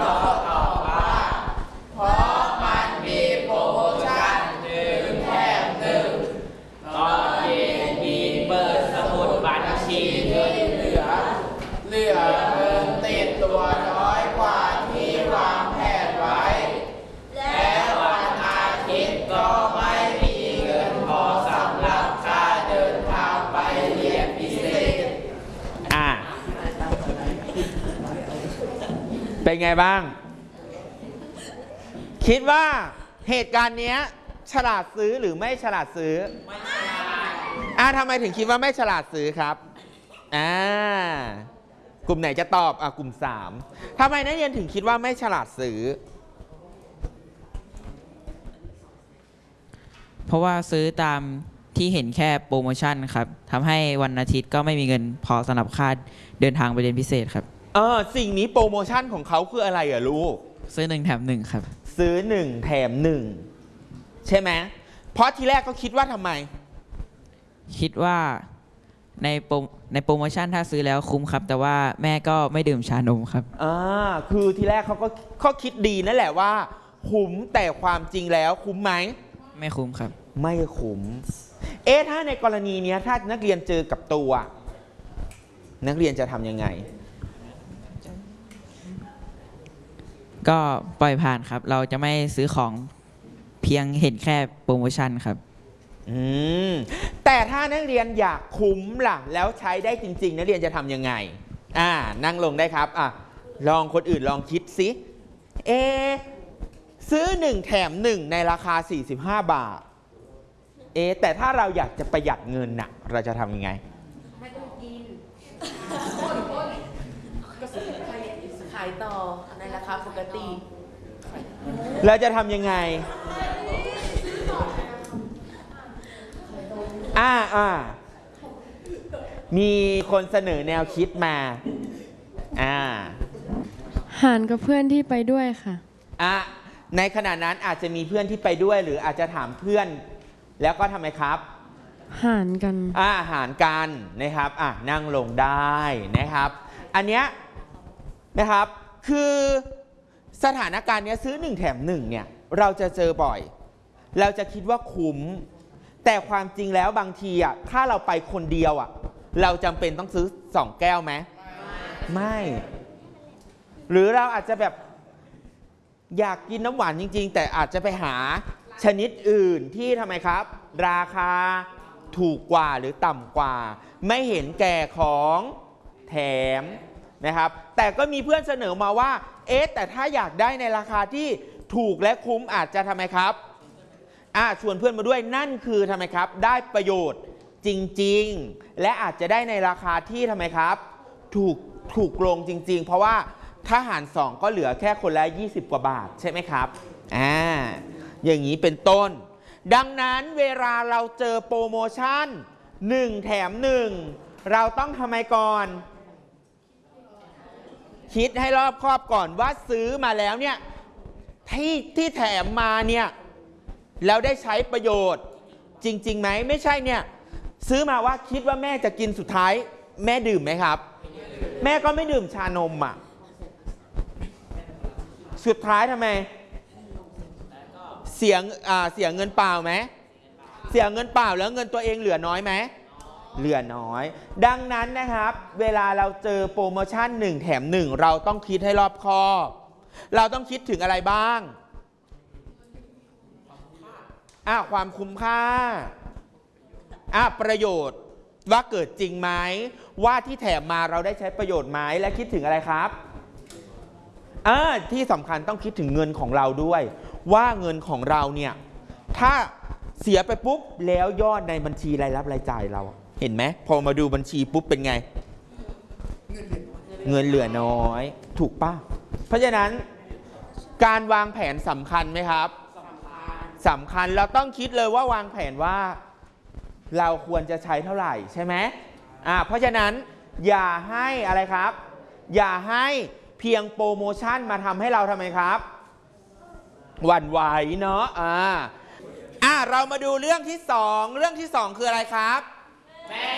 ก็ตอบว่าเพราะมันมีโปรโมชั่น1 แถม 1ตอนเย็นมีเปิดสมุดบัญชีที่เหลือเงินติดตัวน้อยกว่าที่วางแผนไว้และวันอาทิตย์ก็ไม่มีเงินพอสำหรับค่าเดินทางไปเรียนพิเศษเป็นไงบ้างคิดว่าเหตุการณ์นี้ฉลาดซื้อหรือไม่ฉลาดซื้อไม่ฉลาดทำไมถึงคิดว่าไม่ฉลาดซื้อครับกลุ่มไหนจะตอบกลุ่ม3ทำไมนักเรียนถึงคิดว่าไม่ฉลาดซื้อเพราะว่าซื้อตามที่เห็นแค่โปรโมชั่นครับทำให้วันอาทิตย์ก็ไม่มีเงินพอสำหรับค่าเดินทางไปเรียนพิเศษครับสิ่งนี้โปรโมชั่นของเขาคืออะไรลูกซื้อ1 แถม 1ครับซื้อ1 แถม 1ใช่ไหมเพราะทีแรกก็คิดว่าทำไมคิดว่าในโปรโมชั่นถ้าซื้อแล้วคุ้มครับแต่ว่าแม่ก็ไม่ดื่มชานมครับคือทีแรกเขาคิดดีนั่นแหละว่าคุ้มแต่ความจริงแล้วคุ้มไหมไม่คุ้มครับไม่คุ้มถ้าในกรณีนี้ถ้านักเรียนเจอกับตัวนักเรียนจะทำยังไงก็ปล่อยผ่านครับเราจะไม่ซื้อของเพียงเห็นแค่โปรโมชั่นครับแต่ถ้านักเรียนอยากคุ้มล่ะแล้วใช้ได้จริงๆนักเรียนจะทำยังไงนั่งลงได้ครับลองคนอื่นลองคิดสิซื้อ1 แถม 1ในราคา45 บาทแต่ถ้าเราอยากจะประหยัดเงินน่ะเราจะทำยังไงไม่ต้องกินก็ซื้อขายต่อในราคาปกติเราจะทำยังไงมีคนเสนอแนวคิดมาหารกับเพื่อนที่ไปด้วยค่ะในขณะนั้นอาจจะมีเพื่อนที่ไปด้วยหรืออาจจะถามเพื่อนแล้วก็ทำไมครับหารกันหารกันนะครับนั่งลงได้นะครับอันเนี้ยนะครับคือสถานการณ์นี้ซื้อ1 แถม 1เนี่ยเราจะเจอบ่อยเราจะคิดว่าคุ้มแต่ความจริงแล้วบางทีถ้าเราไปคนเดียวเราจำเป็นต้องซื้อ2 แก้วไหมไม่หรือเราอาจจะแบบอยากกินน้ำหวานจริงๆแต่อาจจะไปหาชนิดอื่นที่ทำไมครับราคาถูกกว่าหรือต่ำกว่าไม่เห็นแก่ของแถมนะครับแต่ก็มีเพื่อนเสนอมาว่าแต่ถ้าอยากได้ในราคาที่ถูกและคุ้มอาจจะทำไมครับชวนเพื่อนมาด้วยนั่นคือทำไมครับได้ประโยชน์จริงๆและอาจจะได้ในราคาที่ทำไมครับถูกลงจริงๆเพราะว่าถ้าหาร2ก็เหลือแค่คนละ20 กว่าบาทใช่ไหมครับอย่างนี้เป็นต้นดังนั้นเวลาเราเจอโปรโมชั่น1 แถม 1เราต้องทำไมก่อนคิดให้รอบคอบก่อนว่าซื้อมาแล้วเนี่ยที่แถมมาเนี่ยแล้วได้ใช้ประโยชน์จริงๆไหมไม่ใช่เนี่ยซื้อมาว่าคิดว่าแม่จะกินสุดท้ายแม่ดื่มไหมครับแม่ก็ไม่ดื่มชานมสุดท้ายทำไมเสียเงินเปล่าไหมเสียเงินเปล่าแล้วเงินตัวเองเหลือน้อยไหมเหลือน้อยดังนั้นนะครับเวลาเราเจอโปรโมชั่น1 แถม 1เราต้องคิดให้รอบคอบเราต้องคิดถึงอะไรบ้างความคุ้มค่าประโยชน์ว่าเกิดจริงไหมว่าที่แถมมาเราได้ใช้ประโยชน์ไหมและคิดถึงอะไรครับที่สำคัญต้องคิดถึงเงินของเราด้วยว่าเงินของเราเนี่ยถ้าเสียไปปุ๊บแล้วยอดในบัญชีรายรับรายจ่ายเราเห็นไหมพอมาดูบัญชีปุ๊บเป็นไงเงินเหลือน้อยถูกป่ะเพราะฉะนั้นการวางแผนสำคัญไหมครับสำคัญเราต้องคิดเลยว่าวางแผนว่าเราควรจะใช้เท่าไหร่ใช่ไหมเพราะฉะนั้นอย่าให้อะไรครับอย่าให้เพียงโปรโมชั่นมาทำให้เราทำไมครับหวั่นไหวเนาะเรามาดูเรื่องที่2คืออะไรครับ